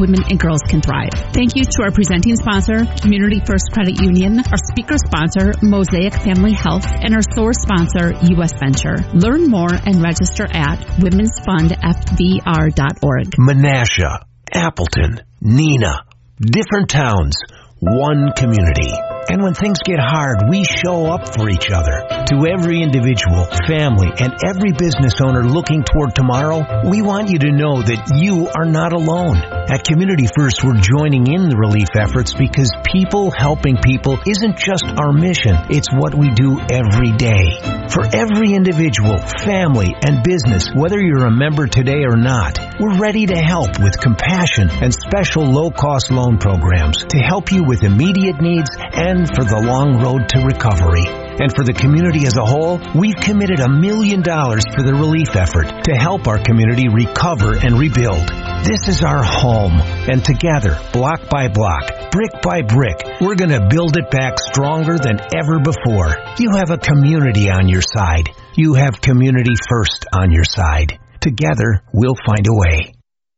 women and girls can thrive. Thank you to our presenting sponsor, Community First Credit Union, our speaker sponsor, Mosaic Family Health, and our source sponsor, U.S. Venture. Learn more and register at womensfundfvr.org. Menasha, Appleton, Neenah, different towns, one community. And when things get hard, we show up for each other. To every individual, family, and every business owner looking toward tomorrow, we want you to know that you are not alone. At Community First, we're joining in the relief efforts because people helping people isn't just our mission, it's what we do every day. For every individual, family, and business, whether you're a member today or not, we're ready to help with compassion and special low-cost loan programs to help you with immediate needs and for the long road to recovery. And for the community as a whole, we've committed $1 million for the relief effort to help our community recover and rebuild. This is our home, and together, block by block, brick by brick, we're going to build it back stronger than ever before. You have a community on your side. You have Community First on your side. Together, we'll find a way.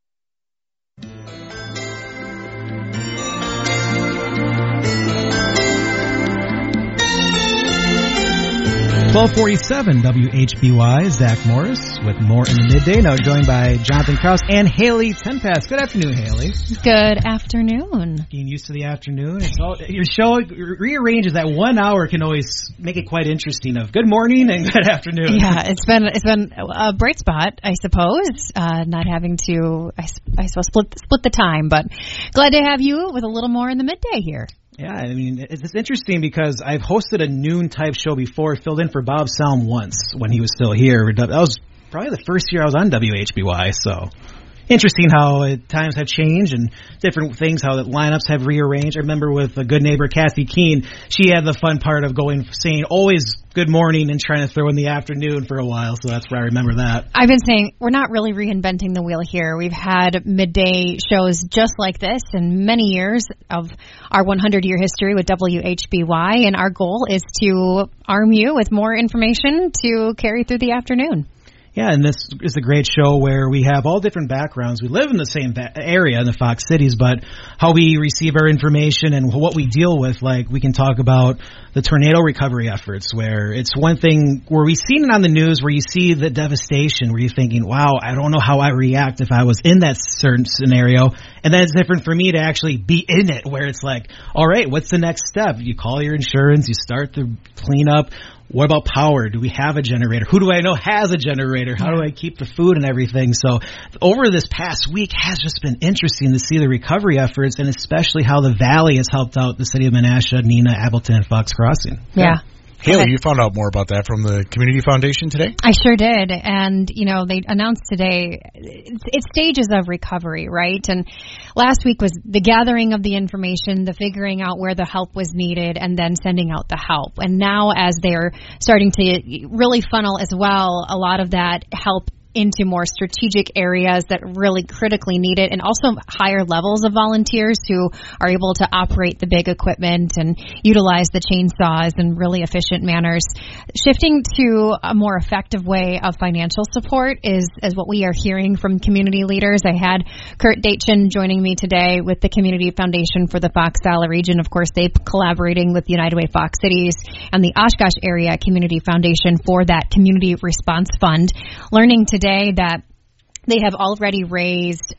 1247 WHBY, Zach Morris with more in the midday. Now joined by Jonathan Kraus and Haley Tenpass. Good afternoon, Haley. Good afternoon. Getting used to the afternoon. It's all, your show rearranges that 1 hour can always make it quite interesting of good morning and good afternoon. Yeah, it's been a bright spot, I suppose, not having to, I suppose, split the time, but glad to have you with a little more in the midday here. Yeah, I mean, it's interesting because I've hosted a noon-type show before, filled in for Bob Salm once when he was still here. That was probably the first year I was on WHBY, so interesting how times have changed and different things, how the lineups have rearranged. I remember with a good neighbor, Kathy Keene, she had the fun part of saying always good morning and trying to throw in the afternoon for a while, so that's where I remember that. I've been saying we're not really reinventing the wheel here. We've had midday shows just like this in many years of our 100-year history with WHBY, and our goal is to arm you with more information to carry through the afternoon. Yeah, and this is a great show where we have all different backgrounds. We live in the same area in the Fox Cities, but how we receive our information and what we deal with, like we can talk about the tornado recovery efforts, where it's one thing where we've seen it on the news where you see the devastation, where you're thinking, wow, I don't know how I react if I was in that certain scenario. And then it's different for me to actually be in it, where it's like, all right, what's the next step? You call your insurance, you start the cleanup. What about power? Do we have a generator? Who do I know has a generator? How do I keep the food and everything? So over this past week has just been interesting to see the recovery efforts, and especially how the Valley has helped out the city of Menasha, Neenah, Appleton, and Fox Crossing. Yeah. Haley, you found out more about that from the Community Foundation today? I sure did. And, they announced today it's stages of recovery, right? And last week was the gathering of the information, the figuring out where the help was needed, and then sending out the help. And now as they're starting to really funnel as well a lot of that help into more strategic areas that really critically need it, and also higher levels of volunteers who are able to operate the big equipment and utilize the chainsaws in really efficient manners. Shifting to a more effective way of financial support is what we are hearing from community leaders. I had Kurt Daitchen joining me today with the Community Foundation for the Fox Valley region. Of course, they're collaborating with United Way Fox Cities and the Oshkosh Area Community Foundation for that Community Response Fund. Learning today that they have already raised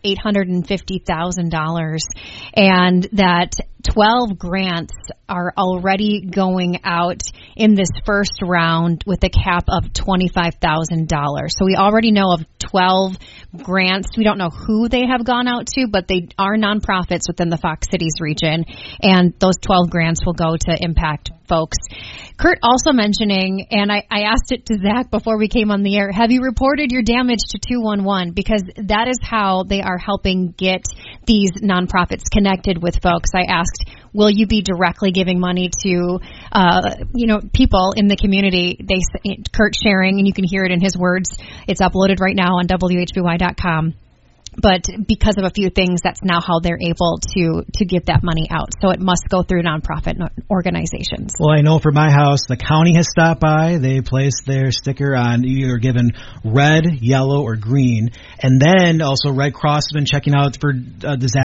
$850,000 and that 12 grants are already going out in this first round with a cap of $25,000. So we already know of 12 grants. We don't know who they have gone out to, but they are nonprofits within the Fox Cities region, and those 12 grants will go to impact folks. Kurt also mentioning, and I asked it to Zach before we came on the air, have you reported your damage to 211? Because that is how they are helping get these nonprofits connected with folks. I asked, will you be directly giving money to, people in the community? Kurt sharing, and you can hear it in his words. It's uploaded right now on WHBY.com. But because of a few things, that's now how they're able to get that money out. So it must go through nonprofit organizations. Well, I know for my house, the county has stopped by. They placed their sticker on. You're given red, yellow, or green. And then also Red Cross has been checking out for disaster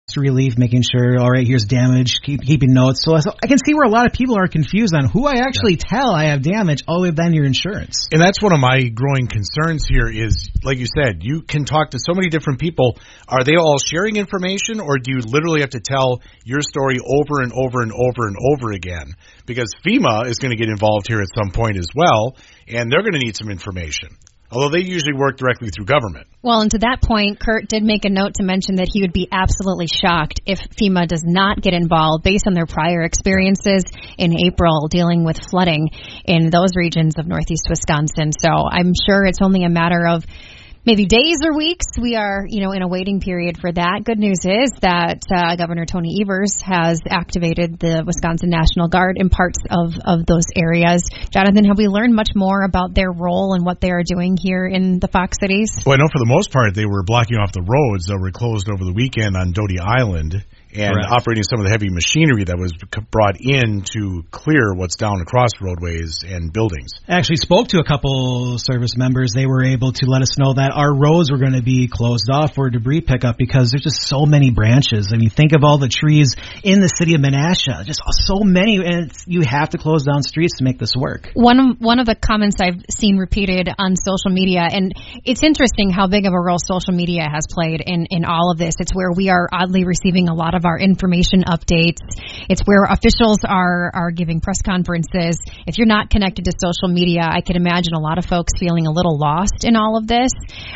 relief, making sure, all right, here's damage, keeping notes. So I can see where a lot of people are confused on who I actually tell I have damage all the way down to your insurance. And that's one of my growing concerns here is, like you said, you can talk to so many different people. Are they all sharing information, or do you literally have to tell your story over and over and over and over again? Because FEMA is going to get involved here at some point as well, and they're going to need some information. Although they usually work directly through government. Well, and to that point, Kurt did make a note to mention that he would be absolutely shocked if FEMA does not get involved based on their prior experiences in April dealing with flooding in those regions of northeast Wisconsin. So I'm sure it's only a matter of maybe days or weeks. We are, in a waiting period for that. Good news is that Governor Tony Evers has activated the Wisconsin National Guard in parts of those areas. Jonathan, have we learned much more about their role and what they are doing here in the Fox Cities? Well, I know for the most part they were blocking off the roads that were closed over the weekend on Doty Island and operating some of the heavy machinery that was brought in to clear what's down across roadways and buildings. I actually spoke to a couple service members. They were able to let us know that our roads were going to be closed off for debris pickup because there's just so many branches. I mean, think of all the trees in the city of Menasha. Just so many, and you have to close down streets to make this work. One of the comments I've seen repeated on social media, and it's interesting how big of a role social media has played in all of this. It's where we are oddly receiving a lot of our information updates. It's where officials are giving press conferences. If you're not connected to social media, I can imagine a lot of folks feeling a little lost in all of this.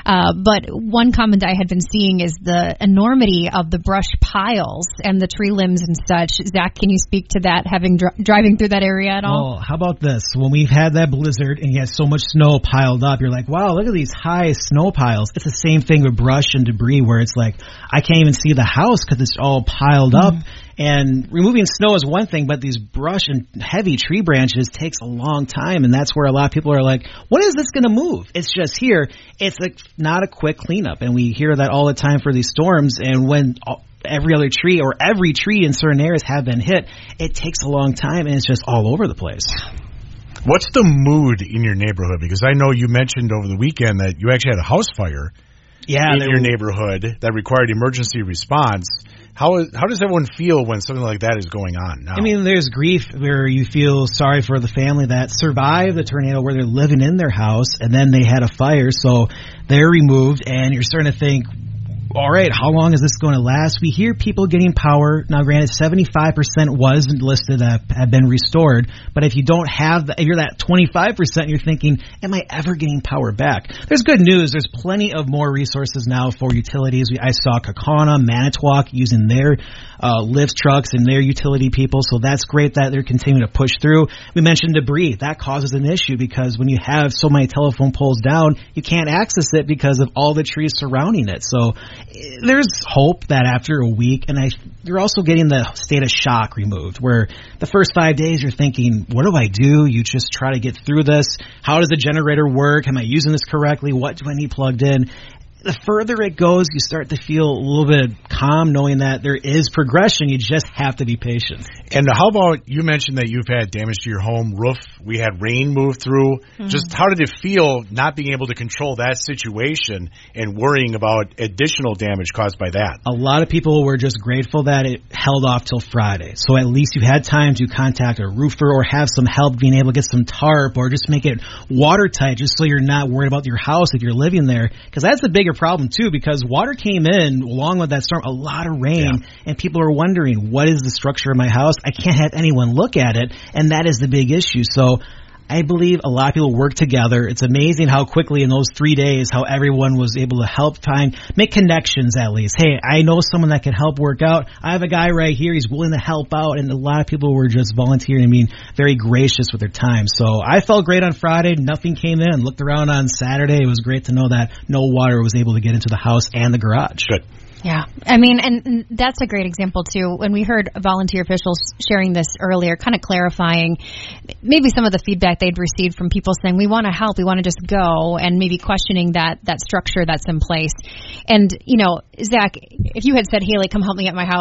But one comment I had been seeing is the enormity of the brush piles and the tree limbs and such. Zach, can you speak to that, having driving through that area at all? Well, how about this? When we've had that blizzard and you have so much snow piled up, you're like, wow, look at these high snow piles. It's the same thing with brush and debris where it's like, I can't even see the house because it's all piled up. And removing snow is one thing, but these brush and heavy tree branches takes a long time, and that's where a lot of people are like, when is this going to move? It's just here. It's like not a quick cleanup, and we hear that all the time for these storms, and when every other tree or every tree in certain areas have been hit, it takes a long time, and it's just all over the place. What's the mood in your neighborhood? Because I know you mentioned over the weekend that you actually had a house fire in your neighborhood that required emergency response. How does everyone feel when something like that is going on now? I mean, there's grief where you feel sorry for the family that survived the tornado where they're living in their house and then they had a fire, so they're removed, and you're starting to think, all right, how long is this going to last? We hear people getting power. Now, granted, 75% was listed that have been restored. But if you don't have, if you're that 25%, you're thinking, am I ever getting power back? There's good news. There's plenty of more resources now for utilities. I saw Kaukauna, Manitowoc using their lift trucks and their utility people. So that's great that they're continuing to push through. We mentioned debris. That causes an issue because when you have so many telephone poles down, you can't access it because of all the trees surrounding it. So there's hope that after a week, and you're also getting the state of shock removed, where the first 5 days you're thinking, what do I do? You just try to get through this. How does the generator work? Am I using this correctly? What do I need plugged in? The further it goes, you start to feel a little bit calm knowing that there is progression. You just have to be patient. And how about, you mentioned that you've had damage to your home roof. We had rain move through. Mm-hmm. Just how did it feel not being able to control that situation and worrying about additional damage caused by that? A lot of people were just grateful that it held off till Friday. So at least you had time to contact a roofer or have some help being able to get some tarp or just make it watertight just so you're not worried about your house if you're living there. Because that's the bigger problem too, because water came in along with that storm, a lot of rain, and people are wondering, what is the structure of my house? I can't have anyone look at it, and that is the big issue. So I believe a lot of people work together. It's amazing how quickly in those 3 days, how everyone was able to help make connections at least. Hey, I know someone that can help work out. I have a guy right here. He's willing to help out. And a lot of people were just volunteering and being very gracious with their time. So I felt great on Friday. Nothing came in. Looked around on Saturday. It was great to know that no water was able to get into the house and the garage. Good. Yeah. I mean, and that's a great example, too. When we heard volunteer officials sharing this earlier, kind of clarifying maybe some of the feedback they'd received from people saying, we want to help, we want to just go, and maybe questioning that structure that's in place. And, Zach, if you had said, Haley, come help me at my house,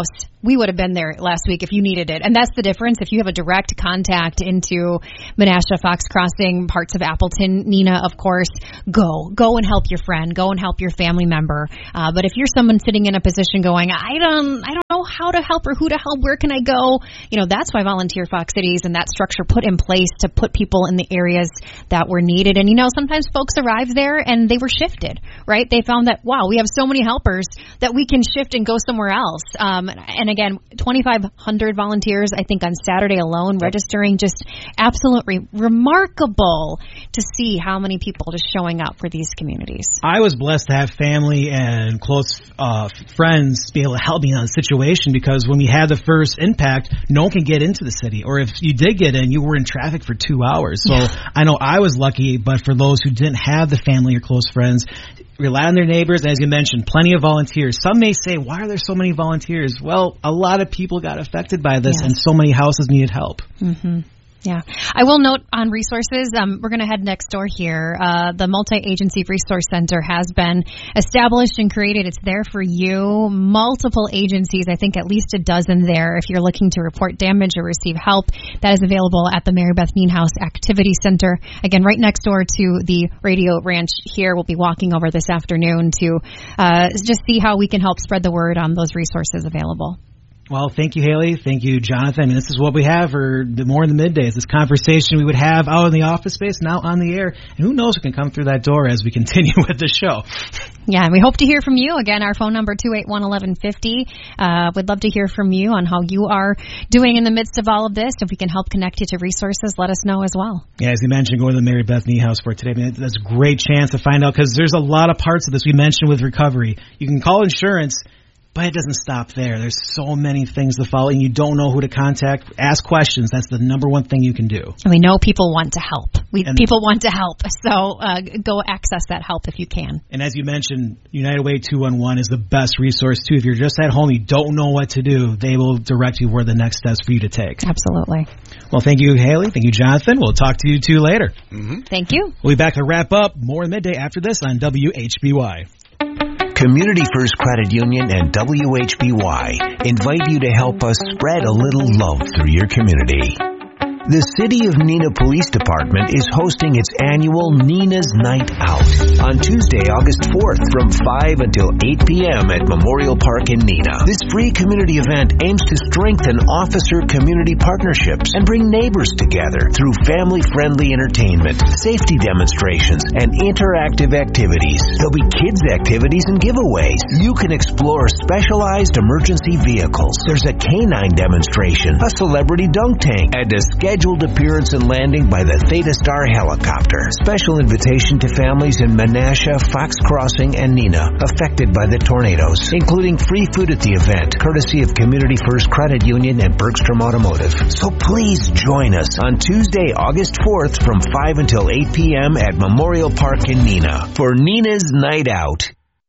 we would have been there last week if you needed it. And that's the difference. If you have a direct contact into Menasha, Fox Crossing, parts of Appleton, Nina, of course, go and help your friend, go and help your family member. But if you're someone sitting in a position going, I don't know how to help or who to help, where can I go? That's why Volunteer Fox Cities and that structure put in place to put people in the areas that were needed. And sometimes folks arrived there and they were shifted, right? They found that, wow, we have so many helpers that we can shift and go somewhere else. And again, 2,500 volunteers, I think, on Saturday alone, registering. Just absolutely remarkable to see how many people just showing up for these communities. I was blessed to have family and close friends be able to help me on the situation, because when we had the first impact, no one can get into the city. Or if you did get in, you were in traffic for 2 hours. So I know I was lucky, but for those who didn't have the family or close friends, rely on their neighbors. As you mentioned, plenty of volunteers. Some may say, why are there so many volunteers? Well, a lot of people got affected by this, and so many houses needed help. Mm-hmm. Yeah. I will note on resources, we're going to head next door here. The Multi-Agency Resource Center has been established and created. It's there for you. Multiple agencies, I think at least a dozen there. If you're looking to report damage or receive help, that is available at the Mary Beth Nienhuis Activity Center. Again, right next door to the Radio Ranch here. We'll be walking over this afternoon to just see how we can help spread the word on those resources available. Well, thank you, Haley. Thank you, Jonathan. I mean, this is what we have for more in the middays. This conversation we would have out in the office space, now on the air. And who knows what can come through that door as we continue with the show. Yeah, and we hope to hear from you. Again, our phone number, 281-1150. We'd love to hear from you on how you are doing in the midst of all of this. If we can help connect you to resources, let us know as well. Yeah, as you mentioned, going to the Mary Beth Nienhuis for today. I mean, that's a great chance to find out, because there's a lot of parts of this we mentioned with recovery. You can call insurance, but it doesn't stop there. There's so many things to follow, and you don't know who to contact. Ask questions. That's the number one thing you can do. And we know people want to help. People want to help. So go access that help if you can. And as you mentioned, United Way 211 is the best resource, too. If you're just at home, you don't know what to do, they will direct you where the next steps for you to take. Absolutely. Well, thank you, Haley. Thank you, Jonathan. We'll talk to you two later. Mm-hmm. Thank you. We'll be back to wrap up more midday after this on WHBY. Community First Credit Union and WHBY invite you to help us spread a little love through your community. The City of Neenah Police Department is hosting its annual Neenah's Night Out on Tuesday, August 4th from 5 until 8 p.m. at Memorial Park in Neenah. This free community event aims to strengthen officer-community partnerships and bring neighbors together through family-friendly entertainment, safety demonstrations, and interactive activities. There'll be kids' activities and giveaways. You can explore specialized emergency vehicles. There's a canine demonstration, a celebrity dunk tank, and a scheduled appearance and landing by the Theta Star helicopter. Special invitation to families in Menasha, Fox Crossing, and Neenah affected by the tornadoes, including free food at the event, courtesy of Community First Credit Union and Bergstrom Automotive. So please join us on Tuesday, August 4th from 5 until 8 p.m. at Memorial Park in Neenah for Neenah's Night Out.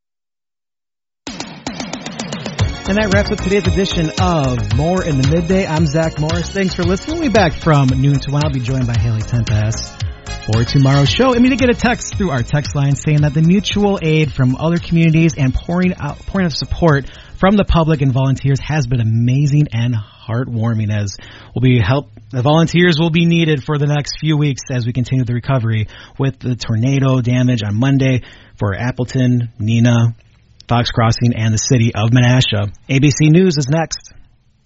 And that wraps up today's edition of More in the Midday. I'm Zach Morris. Thanks for listening. We'll be back from noon to 1. I'll be joined by Haley Tempest for tomorrow's show. And we did get a text through our text line saying that the mutual aid from other communities and pouring of support from the public and volunteers has been amazing and heartwarming, as the volunteers will be needed for the next few weeks as we continue the recovery with the tornado damage on Monday for Appleton, Neenah, Fox Crossing, and the city of Menasha. ABC News is next.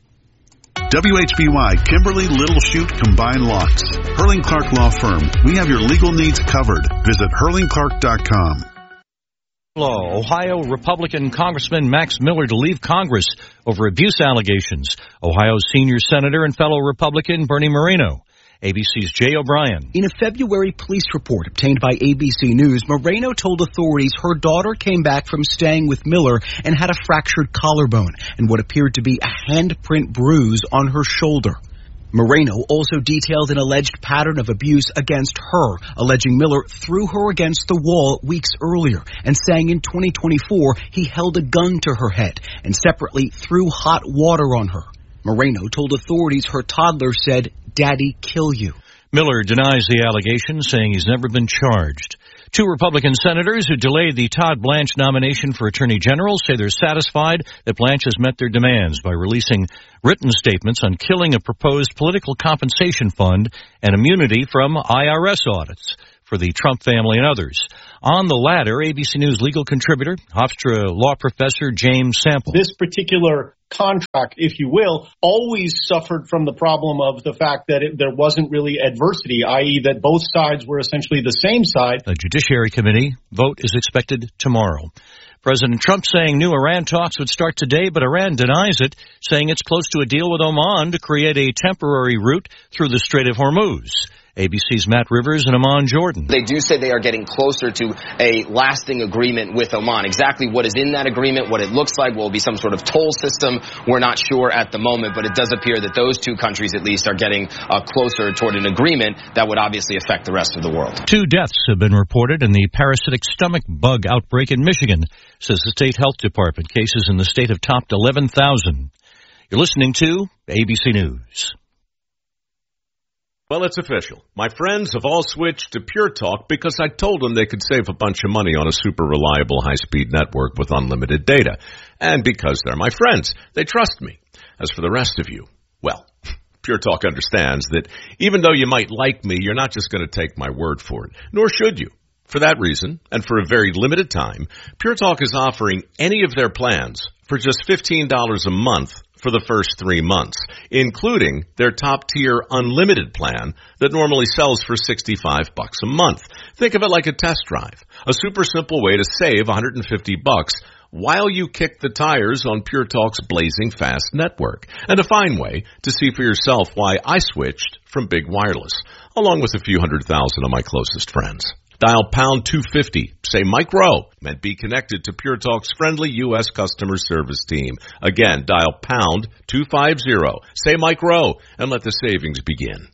WHBY, Kimberly Little Chute Combined Locks. Hurling Clark Law Firm. We have your legal needs covered. Visit hurlingclark.com. Ohio Republican Congressman Max Miller to leave Congress over abuse allegations. Ohio's senior senator and fellow Republican Bernie Moreno. ABC's Jay O'Brien. In a February police report obtained by ABC News, Moreno told authorities her daughter came back from staying with Miller and had a fractured collarbone and what appeared to be a handprint bruise on her shoulder. Moreno also detailed an alleged pattern of abuse against her, alleging Miller threw her against the wall weeks earlier and saying in 2024 he held a gun to her head and separately threw hot water on her. Moreno told authorities her toddler said, "Daddy, kill you." Miller denies the allegation, saying he's never been charged. 2 Republican senators who delayed the Todd Blanche nomination for Attorney General say they're satisfied that Blanche has met their demands by releasing written statements on killing a proposed political compensation fund and immunity from IRS audits for the Trump family and others. On the latter, ABC News legal contributor, Hofstra law professor James Sample. This particular contract, if you will, always suffered from the problem of the fact that there wasn't really adversity, i.e. that both sides were essentially the same side. The Judiciary Committee vote is expected tomorrow. President Trump saying new Iran talks would start today, but Iran denies it, saying it's close to a deal with Oman to create a temporary route through the Strait of Hormuz. ABC's Matt Rivers and Amon Jordan. They do say they are getting closer to a lasting agreement with Oman. Exactly what is in that agreement, what it looks like, will be some sort of toll system. We're not sure at the moment, but it does appear that those 2 countries at least are getting closer toward an agreement that would obviously affect the rest of the world. 2 deaths have been reported in the parasitic stomach bug outbreak in Michigan, says the state health department. Cases in the state have topped 11,000. You're listening to ABC News. Well, it's official. My friends have all switched to Pure Talk because I told them they could save a bunch of money on a super reliable high-speed network with unlimited data. And because they're my friends, they trust me. As for the rest of you, well, Pure Talk understands that even though you might like me, you're not just going to take my word for it, nor should you. For that reason, and for a very limited time, Pure Talk is offering any of their plans for just $15 a month for the first 3 months, including their top-tier unlimited plan that normally sells for $65 a month. Think of it like a test drive, a super simple way to save $150 while you kick the tires on Pure Talk's blazing fast network, and a fine way to see for yourself why I switched from big wireless, along with a few 100,000 of my closest friends. Dial pound 250, say Mike Rowe, and be connected to Pure Talk's friendly U.S. customer service team. Again, dial pound 250, say Mike Rowe, and let the savings begin.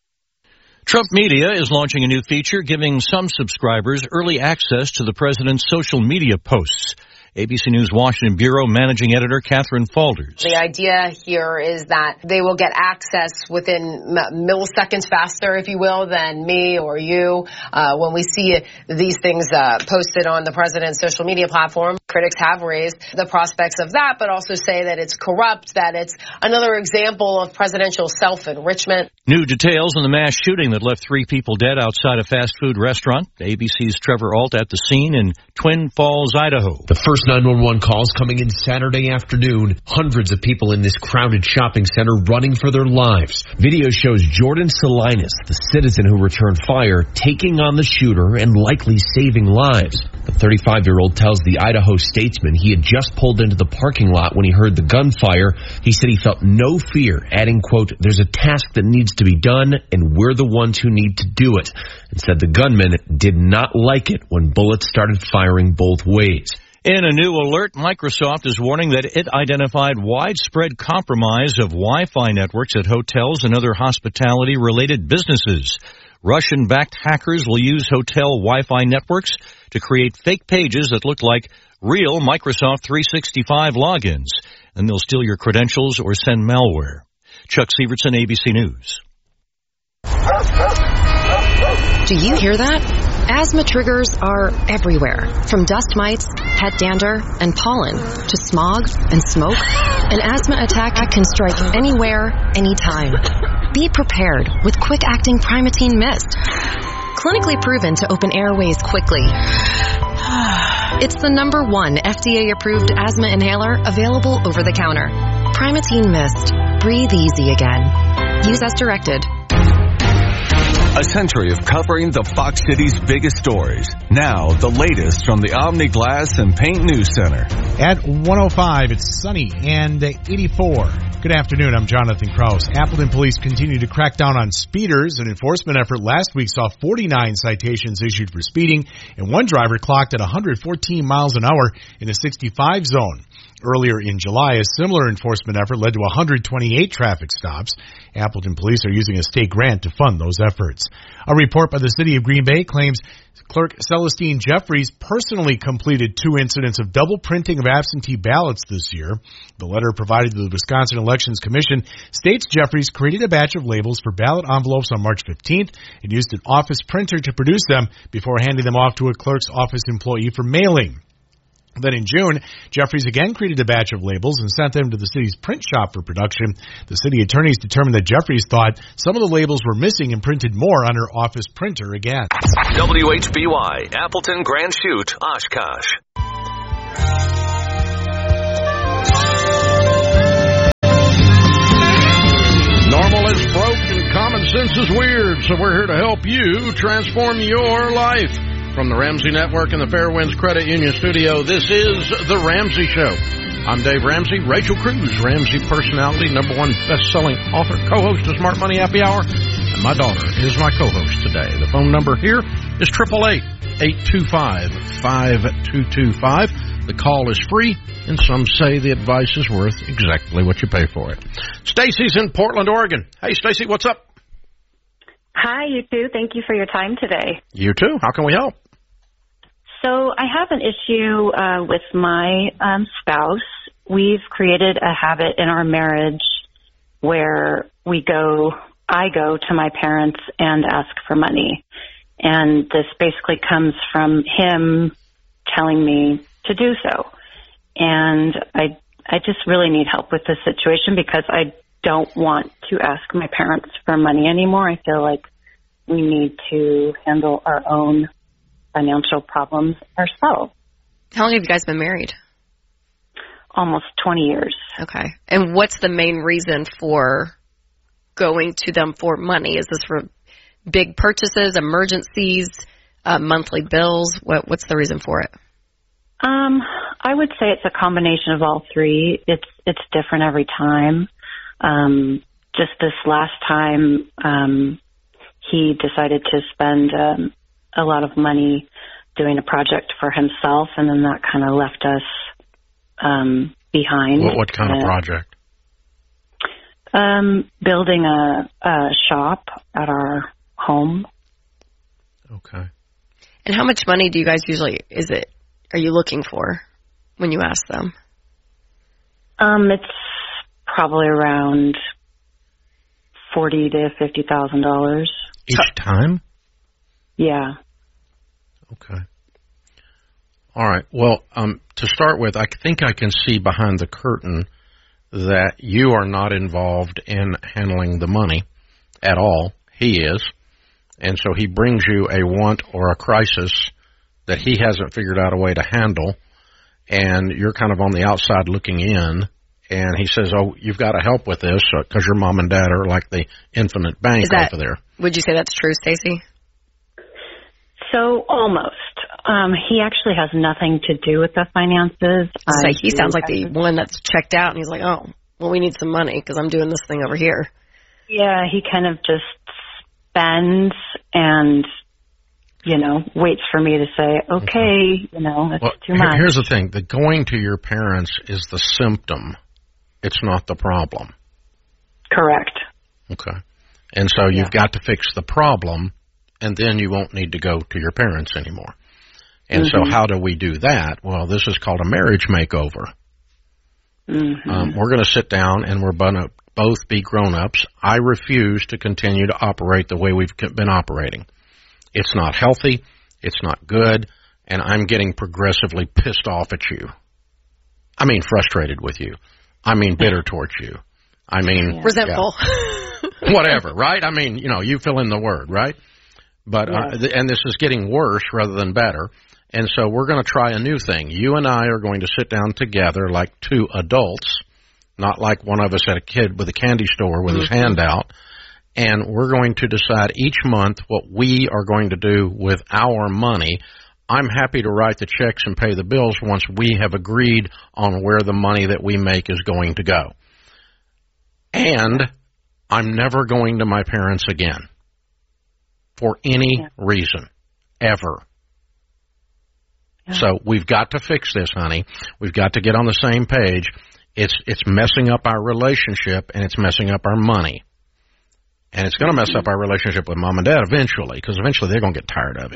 Trump Media is launching a new feature giving some subscribers early access to the president's social media posts. ABC News Washington Bureau Managing Editor Catherine Falders. The idea here is that they will get access within milliseconds faster, if you will, than me or you. When we see these things posted on the president's social media platform, critics have raised the prospects of that, but also say that it's corrupt, that it's another example of presidential self-enrichment. New details on the mass shooting that left 3 people dead outside a fast food restaurant. ABC's Trevor Ault at the scene in Twin Falls, Idaho. The first 911 calls coming in Saturday afternoon. Hundreds of people in this crowded shopping center running for their lives. Video shows Jordan Salinas, the citizen who returned fire, taking on the shooter and likely saving lives. The 35-year-old tells the Idaho Statesman he had just pulled into the parking lot when he heard the gunfire. He said he felt no fear, adding, quote, "There's a task that needs to be done, and we're the ones who need to do it," and said the gunman did not like it when bullets started firing both ways. In a new alert, Microsoft is warning that it identified widespread compromise of Wi-Fi networks at hotels and other hospitality-related businesses. Russian-backed hackers will use hotel Wi-Fi networks to create fake pages that look like real Microsoft 365 logins, and they'll steal your credentials or send malware. Chuck Sievertson, ABC News. Do you hear that? Asthma triggers are everywhere, from dust mites, head dander, and pollen, to smog and smoke. An asthma attack can strike anywhere, anytime. Be prepared with quick-acting Primatene Mist. Clinically proven to open airways quickly. It's the #1 FDA-approved asthma inhaler available over the counter. Primatene Mist. Breathe easy again. Use as directed. A century of covering the Fox City's biggest stories. Now, the latest from the Omni Glass and Paint News Center. At 105, it's sunny and 84. Good afternoon, I'm Jonathan Krause. Appleton police continue to crack down on speeders. An enforcement effort last week saw 49 citations issued for speeding, and one driver clocked at 114 miles an hour in a 65 zone. Earlier in July, a similar enforcement effort led to 128 traffic stops. Appleton police are using a state grant to fund those efforts. A report by the city of Green Bay claims Clerk Sally Celestine Jeffries personally completed 2 incidents of double printing of absentee ballots this year. The letter provided to the Wisconsin Elections Commission states Jeffries created a batch of labels for ballot envelopes on March 15th and used an office printer to produce them before handing them off to a clerk's office employee for mailing. Then in June, Jeffries again created a batch of labels and sent them to the city's print shop for production. The city attorneys determined that Jeffries thought some of the labels were missing and printed more on her office printer again. WHBY, Appleton, Grand Chute, Oshkosh. Normal is broke and common sense is weird, so we're here to help you transform your life. From the Ramsey Network and the Fairwinds Credit Union Studio, this is The Ramsey Show. I'm Dave Ramsey. Rachel Cruz, Ramsey personality, #1 best-selling author, co-host of Smart Money Happy Hour, and my daughter is my co-host today. The phone number here is 888-825-5225. The call is free, and some say the advice is worth exactly what you pay for it. Stacy's in Portland, Oregon. Hey, Stacy, what's up? Hi, you too. Thank you for your time today. You too. How can we help? So I have an issue with my spouse. We've created a habit in our marriage where I go to my parents and ask for money. And this basically comes from him telling me to do so. And I just really need help with this situation because I don't want to ask my parents for money anymore. I feel like we need to handle our own financial problems ourselves. How long have you guys been married? Almost 20 years. Okay. And what's the main reason for going to them for money? Is this for big purchases, emergencies, monthly bills? What's the reason for it? I would say it's a combination of all three. It's different every time. Just this last time, he decided to spend a lot of money doing a project for himself, and then that kind of left us behind. What kind of project? Building a shop at our home. Okay. And how much money do you guys are you looking for when you ask them? It's probably around $40,000 to $50,000 each time. Yeah. Okay. All right. Well, to start with, I think I can see behind the curtain that you are not involved in handling the money at all. He is. And so he brings you a want or a crisis that he hasn't figured out a way to handle, and you're kind of on the outside looking in, and he says, oh, you've got to help with this because your mom and dad are like the infinite bank over there. Would you say that's true, Stacy? So almost. He actually has nothing to do with the finances. He sounds like the one that's checked out, and he's like, oh, well, we need some money because I'm doing this thing over here. Yeah, he kind of just spends and, waits for me to say, okay, it's too much. Here's the thing. The going to your parents is the symptom. It's not the problem. Correct. Okay. And so you've got to fix the problem, and then you won't need to go to your parents anymore. And so how do we do that? Well, this is called a marriage makeover. We're going to sit down, and we're going to both be grown-ups. I refuse to continue to operate the way we've been operating. It's not healthy. It's not good. And I'm getting progressively pissed off at you. I mean, frustrated with you. I mean, bitter towards you. I mean, resentful. Yeah. Whatever, right? I mean, you fill in the word, right? But and this is getting worse rather than better. And so we're going to try a new thing. You and I are going to sit down together like two adults, not like one of us at a kid with a candy store with his hand out. And we're going to decide each month what we are going to do with our money. I'm happy to write the checks and pay the bills once we have agreed on where the money that we make is going to go. And I'm never going to my parents again for any reason, ever. Yeah. So we've got to fix this, honey. We've got to get on the same page. It's messing up our relationship, and it's messing up our money. And it's going to mess up our relationship with mom and dad eventually, because eventually they're going to get tired of it.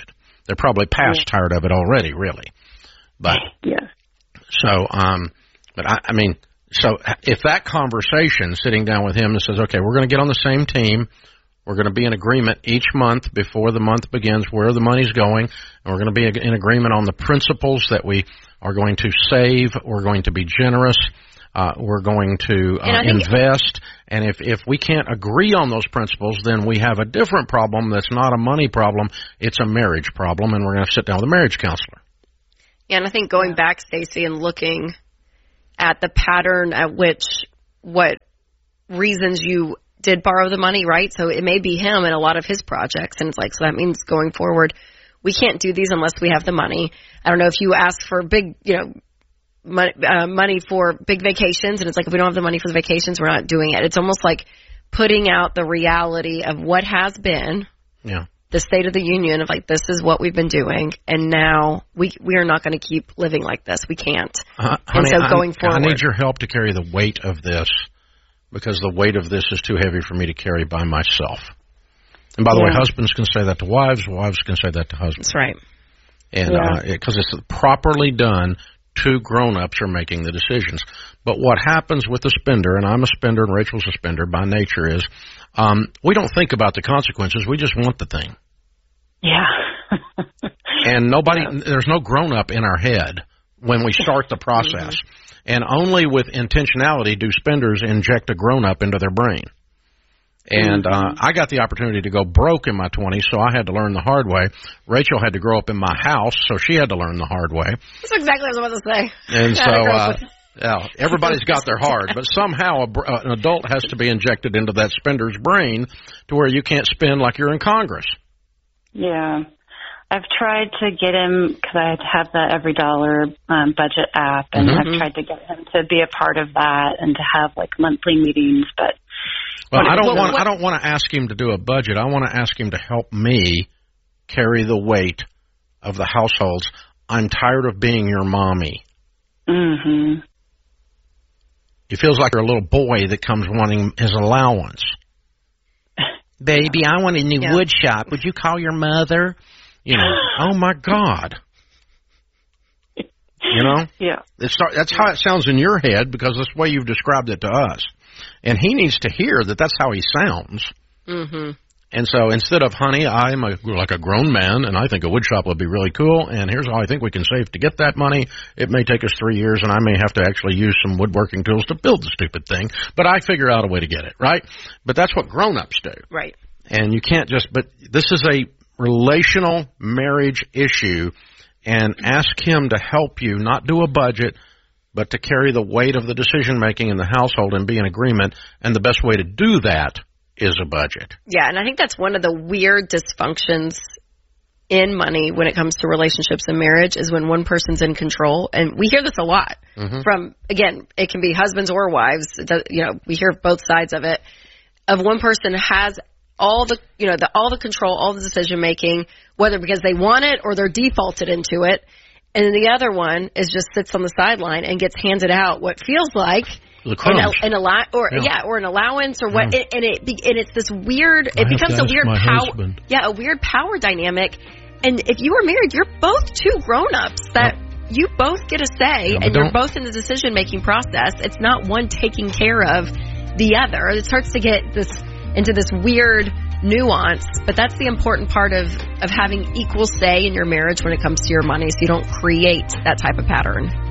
They're probably past tired of it already, really. But so, but I mean, so if that conversation, sitting down with him and says, okay, we're going to get on the same team. We're going to be in agreement each month before the month begins where the money's going, and we're going to be in agreement on the principles that we are going to save. We're going to be generous. We're going to invest. And if we can't agree on those principles, then we have a different problem that's not a money problem. It's a marriage problem, and we're going to sit down with a marriage counselor. Yeah, and I think going back, Stacey, and looking at the pattern at which what reasons you did borrow the money, right? So it may be him in a lot of his projects, and it's like, so that means going forward, we can't do these unless we have the money. I don't know if you ask for big, money for big vacations, and it's like, if we don't have the money for the vacations, we're not doing it. It's almost like putting out the reality of what has been, the State of the Union of like, this is what we've been doing, and now we are not going to keep living like this. We can't. Honey, and so going forward, I need your help to carry the weight of this, because the weight of this is too heavy for me to carry by myself. And by the way, husbands can say that to wives can say that to husbands. That's right. And because it's properly done, two grown-ups are making the decisions. But what happens with a spender, and I'm a spender and Rachel's a spender by nature, is we don't think about the consequences. We just want the thing. Yeah. And there's no grown-up in our head when we start the process. And only with intentionality do spenders inject a grown-up into their brain. And I got the opportunity to go broke in my 20s, so I had to learn the hard way. Rachel had to grow up in my house, so she had to learn the hard way. That's exactly what I was about to say. And so everybody's got their hard, but somehow an adult has to be injected into that spender's brain to where you can't spend like you're in Congress. Yeah. I've tried to get him, because I have the Every Dollar budget app, and I've tried to get him to be a part of that and to have like monthly meetings. But I don't want to ask him to do a budget. I want to ask him to help me carry the weight of the households. I'm tired of being your mommy. Mm-hmm. He feels like a little boy that comes wanting his allowance. Baby, I want a new wood shop. Would you call your mother? Oh my God. Yeah. That's how it sounds in your head, because that's the way you've described it to us. And he needs to hear that that's how he sounds. Mm-hmm. And so instead of, honey, I'm like a grown man, and I think a wood shop would be really cool, and here's how I think we can save to get that money. It may take us 3 years, and I may have to actually use some woodworking tools to build the stupid thing, but I figure out a way to get it, right? But that's what grown-ups do. Right. And you can't but this is a relational marriage issue, and ask him to help you not do a budget, but to carry the weight of the decision-making in the household and be in agreement, and the best way to do that is a budget. Yeah, and I think that's one of the weird dysfunctions in money when it comes to relationships and marriage, is when one person's in control. And we hear this a lot from, again, it can be husbands or wives. We hear both sides of it. Of one person has all the control, all the decision making, whether because they want it or they're defaulted into it. And then the other one just sits on the sideline and gets handed out what feels like an allowance or what, and it's this weird. It becomes a weird power. Yeah, a weird power dynamic. And if you were married, you're both two grown-ups that you both get a say, and you're both in the decision making process. It's not one taking care of the other. It starts to get into this weird nuance, but that's the important part of having equal say in your marriage when it comes to your money, so you don't create that type of pattern.